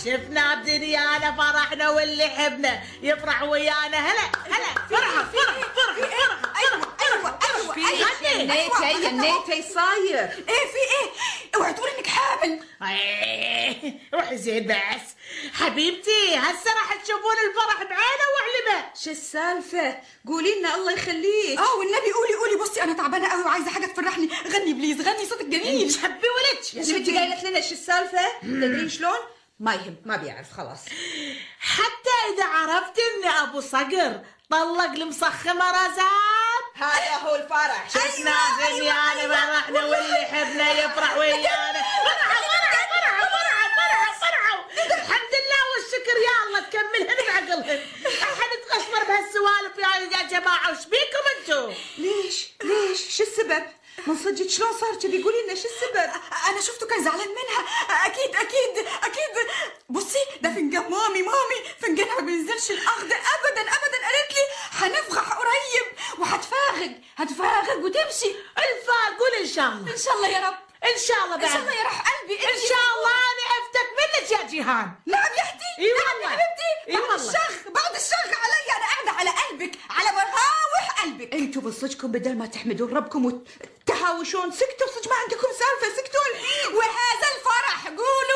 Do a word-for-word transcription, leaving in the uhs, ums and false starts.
شفنا بدنيانا فرحنا واللي حبنا يفرح ويانا. هلا هلا فرحة فرحة فرحة فرحة. ايوه ايوه ايوه في ايش يا نيتي يا نيتي صاير؟ ايه في ايه؟ اوعي تقولي انك حامل. ايه روحي زين بس حبيبتي، هسه راح تشوفون الفرح بعينه وعلمه. شو السالفة؟ قولي لنا الله يخليك. اه والنبي قولي قولي. بصي انا تعبانه قوي وعايزه حاجه تفرحني. غني بليز غني، صوتك جميل. حبي ولدك يا زلمتي قايلت لنا شو السالفة؟ تدرين شلون؟ ما يهم، ما بيعرف خلاص. حتى اذا عرفت ان ابو صقر طلق المسخمه رزان، هذا هو الفرح. شفنا دنيانا فرحنا واللي حبنا يفرح ويانا. فرحة فرحة فرحة فرحة فرحة فرحة. الحمد لله والشكر. يا الله تكملهن بعقلهن. احد تقصر بهالسوالف يا جماعه. وش بيكم انتم؟ ليش؟ ليش؟ شو السبب؟ من صدق شلون صار كذي؟ قولي لنا شو السبب؟ انا شفته كان زعلان منها. اكيد اكيد اكيد. بصي ده فنجان مامي مامي فنجانها ما بينزلش الاخضر ابدا ابدا. قالت لي هنفرح قريب وهتفاغج هتفاغج وتمشي. الفا قول ان شاء الله. ان شاء الله يا رب. ان شاء الله بعد. ان شاء الله يا روح قلبي. ان شاء الله انا افتك منك يا جيهان. نعم يا اختي. اي نعم والله. يا حبيبتي. اي بعد والله. الشغ بعد الشغ علي. انا قاعده على قلبك على مراوح قلبك. انتوا بصدقكم بدل ما تحمدون ربكم وتهاوشون سكتوا. صدق ما عندكم سالفة، سكتوا. وهذا الفرح قولوا